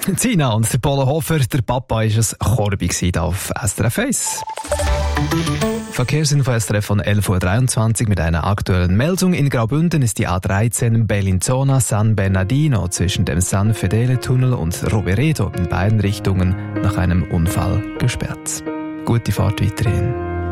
Zina und der Polo Hofer, der Papa war es Korbi auf SRF 1. Verkehrsinfo SRF von 11.23 Uhr mit einer aktuellen Meldung. In Graubünden ist die A13 Bellinzona San Bernardino zwischen dem San Fedele Tunnel und Rovereto in beiden Richtungen nach einem Unfall gesperrt. Gute Fahrt weiterhin.